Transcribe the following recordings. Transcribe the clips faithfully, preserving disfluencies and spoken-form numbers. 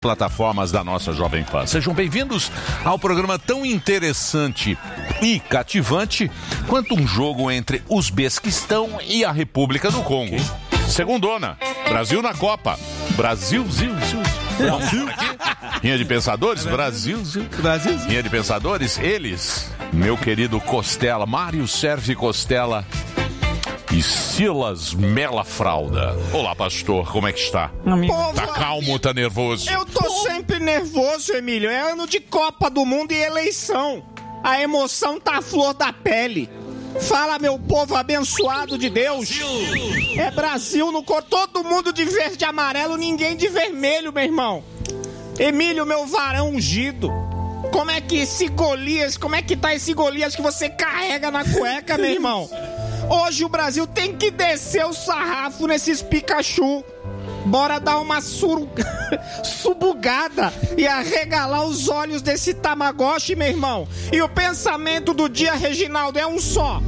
plataformas da nossa Jovem Pan. Sejam bem-vindos ao programa tão interessante e cativante quanto um jogo entre Uzbequistão e a República do Congo. Segundona, Brasil na Copa. Brasil, Zil, Zil. Brasil. Rinha de pensadores, Brasil, Zil. Brasil. Rinha de pensadores, eles, meu querido Costela, Mário Sérgio Costela e Silas Mela Fralda. Olá, pastor, como é que está? Povo, tá calmo, tá nervoso? Eu tô sempre nervoso, Emílio. É ano de Copa do Mundo e eleição. A emoção tá à flor da pele. Fala, meu povo abençoado de Deus. É Brasil no cor, todo mundo de verde e amarelo, ninguém de vermelho, meu irmão. Emílio, meu varão ungido. Como é que esse Golias, como é que tá esse Golias que você carrega na cueca, meu irmão? Hoje o Brasil tem que descer o sarrafo nesses Pikachu. Bora dar uma sur... subugada e arregalar os olhos desse Tamagotchi, meu irmão. E o pensamento do dia, Reginaldo, é um só.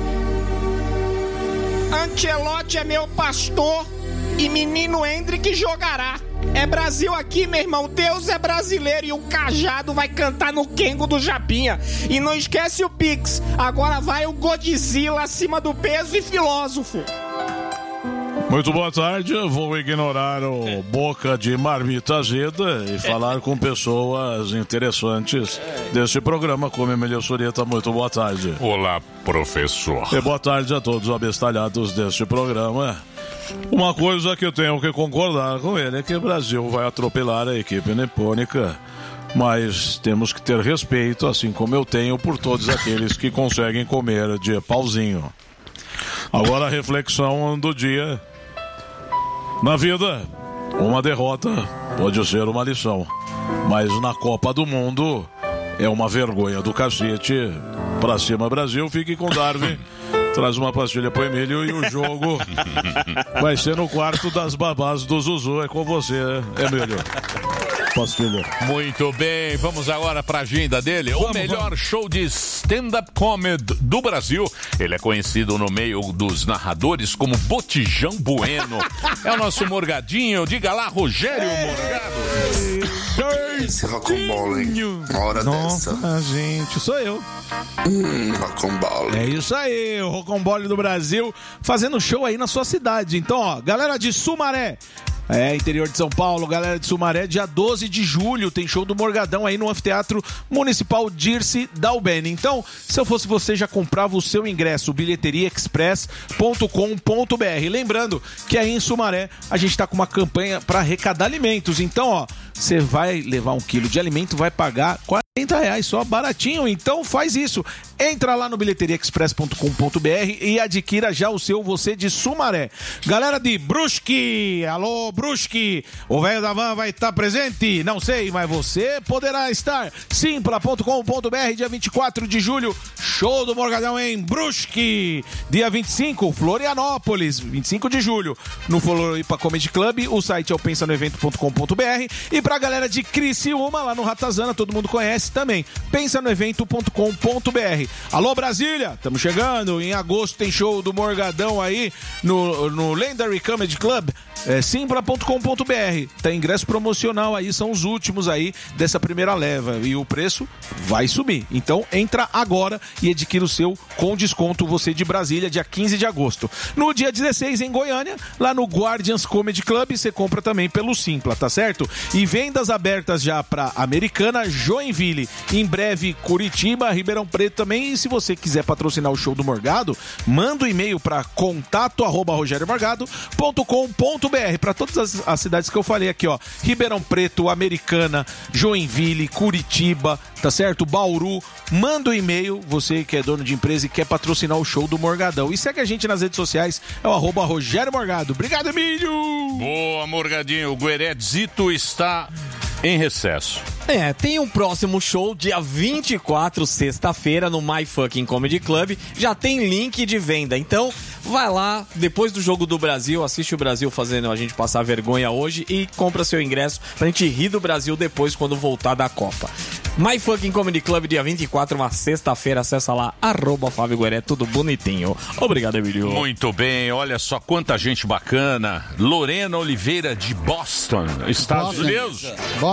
Ancelotti é meu pastor e menino Hendrick jogará. É Brasil aqui, meu irmão. Deus é brasileiro e o Cajado vai cantar no Kengo do Japinha. E não esquece o Pix. Agora vai o Godzilla acima do peso e filósofo. Muito boa tarde, eu vou ignorar o boca de marmita azeda e falar com pessoas interessantes deste programa, como Emílio Surita. Muito boa tarde. Olá, professor. E boa tarde a todos os abestalhados deste programa. Uma coisa que eu tenho que concordar com ele é que o Brasil vai atropelar a equipe nipônica, mas temos que ter respeito, assim como eu tenho por todos aqueles que conseguem comer de pauzinho. Agora a reflexão do dia. Na vida, uma derrota pode ser uma lição, mas na Copa do Mundo é uma vergonha do cacete. Pra cima, Brasil, fique com Darwin. Traz uma pastilha pro Emílio e o jogo vai ser no quarto das babás do Zuzu. É com você, Emílio. Pastilha. Muito bem, vamos agora para a agenda dele. Vamos, o melhor vamos. show de stand-up comedy do Brasil. Ele é conhecido no meio dos narradores como Botijão Bueno. É o nosso Morgadinho. Diga lá, Rogério Morgado. Esse rocambole, uma hora Nossa, dessa. gente, sou eu. Hum, rocambole. É isso aí, o Rocambole do Brasil, fazendo show aí na sua cidade. Então, ó, galera de Sumaré, é, interior de São Paulo, galera de Sumaré, dia doze de julho, tem show do Morgadão aí no Anfiteatro Municipal Dirce Dalbene. Então, se eu fosse você, já comprava o seu ingresso, bilheteria express ponto com ponto b r. Lembrando que aí em Sumaré, a gente tá com uma campanha para arrecadar alimentos. Então, ó, você vai levar um quilo de alimento, vai pagar quarenta reais só, baratinho. Então, faz isso. Entra lá no bilheteria express ponto com ponto b r e adquira já o seu, você de Sumaré. Galera de Brusque, alô Brusque, o velho da van vai estar presente? Não sei, mas você poderá estar. simpla ponto com ponto b r, dia vinte e quatro de julho, show do Morgadão em Brusque. Dia vinte e cinco, Florianópolis, vinte e cinco de julho, no Floripa Comedy Club. O site é o pensa no evento ponto com ponto b r. E pra galera de Criciúma, lá no Ratazana, todo mundo conhece também, pensa no evento ponto com ponto b r. Alô Brasília, estamos chegando, em agosto tem show do Morgadão aí no, no Legendary Comedy Club, é, simpla ponto com ponto b r. Tem ingresso promocional aí, são os últimos aí dessa primeira leva e o preço vai subir. Então entra agora e adquira o seu com desconto, você de Brasília, dia quinze de agosto. No dia dezesseis em Goiânia, lá no Guardians Comedy Club, você compra também pelo Simpla, tá certo? E vendas abertas já para Americana, Joinville, em breve Curitiba, Ribeirão Preto também. E se você quiser patrocinar o show do Morgado, manda um e-mail para contato arroba rogério morgado ponto com ponto b r para todas as, as cidades que eu falei aqui, ó. Ribeirão Preto, Americana, Joinville, Curitiba, tá certo? Bauru. Manda um e-mail, você que é dono de empresa e quer patrocinar o show do Morgadão. E segue a gente nas redes sociais, é o arroba Rogério Morgado. Obrigado, Emílio! Boa, Morgadinho. O Gueredzito está em recesso. É, tem um próximo show dia vinte e quatro, sexta-feira, no My Fucking Comedy Club. Já tem link de venda, então vai lá, depois do Jogo do Brasil, assiste o Brasil fazendo a gente passar vergonha hoje e compra seu ingresso pra gente rir do Brasil depois quando voltar da Copa. My Fucking Comedy Club, dia vinte e quatro, uma sexta-feira. Acessa lá, arroba Fábio Gueré, tudo bonitinho. Obrigado, Emílio. Muito bem, olha só quanta gente bacana. Lorena Oliveira, de Boston, Estados Boston. Unidos.